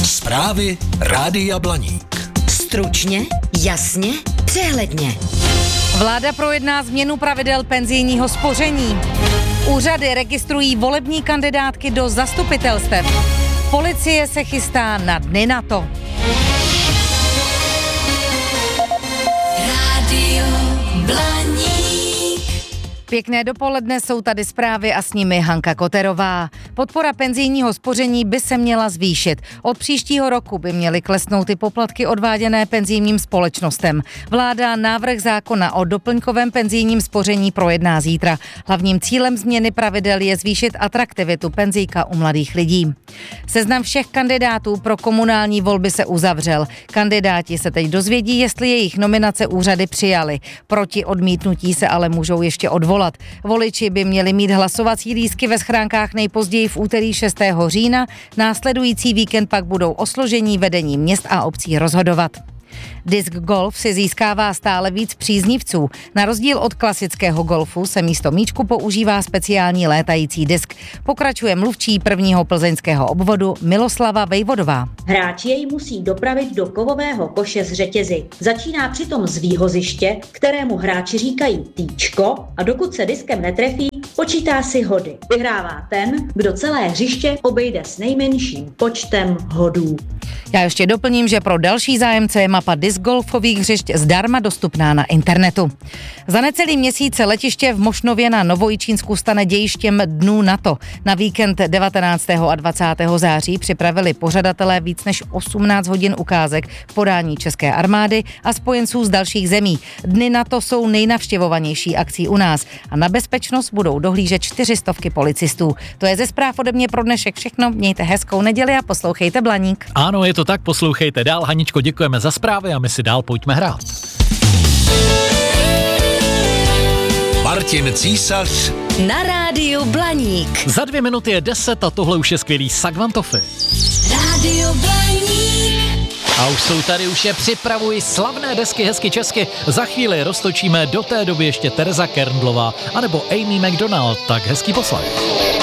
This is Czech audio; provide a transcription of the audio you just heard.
Zprávy Rádia Blaník. Stručně, jasně, přehledně. Vláda projedná změnu pravidel penzijního spoření. Úřady registrují volební kandidátky do zastupitelstev. Policie se chystá na dny NATO. Rádio Blaník. Pěkné dopoledne, jsou tady zprávy a s nimi Hanka Koterová. Podpora penzijního spoření by se měla zvýšit. Od příštího roku by měly klesnout i poplatky odváděné penzijním společnostem. Vláda návrh zákona o doplňkovém penzijním spoření projedná zítra. Hlavním cílem změny pravidel je zvýšit atraktivitu penzijka u mladých lidí. Seznam všech kandidátů pro komunální volby se uzavřel. Kandidáti se teď dozvědí, jestli jejich nominace úřady přijaly. Proti odmítnutí se ale můžou ještě odvolat. Voliči by měli mít hlasovací lístky ve schránkách nejpozději v úterý 6. října, následující víkend pak budou o složení vedení měst a obcí rozhodovat. Disk golf si získává stále víc příznivců. Na rozdíl od klasického golfu se místo míčku používá speciální létající disk. Pokračuje mluvčí prvního plzeňského obvodu Miloslava Vejvodová. Hráči jej musí dopravit do kovového koše z řetězy. Začíná přitom z výhoziště, kterému hráči říkají týčko, a dokud se diskem netrefí, počítá si hody. Vyhrává ten, kdo celé hřiště obejde s nejmenším počtem hodů. Já ještě doplním, že pro další zájemce je mapa disk golfových hřišť zdarma dostupná na internetu. Za necelý měsíc letiště v Mošnově na Novojičínsku stane dějištěm Dnů NATO. Na víkend 19. a 20. září připravili pořadatelé víc než 18 hodin ukázek v podání české armády a spojenců z dalších zemí. Dny NATO jsou nejnavštěvovanější akcí u nás a na bezpečnost budou dohlížet 400 policistů. To je ze zpráv ode mě pro dnešek všechno. Mějte hezkou neděli a poslouchejte Blaník. Ano, je to tak, poslouchejte dál. Haničko, děkujeme za zprávy a my si dál pojďme hrát. Martin Císař Na rádiu Blaník. Za 2 minuty je 10 a tohle už je skvělý Sagvantofy. Rádio Blaník. A už jsou tady, už je připravují slavné desky hezky česky. Za chvíli roztočíme, do té doby ještě Tereza Kerndlová anebo Amy McDonald. Tak hezký poslech.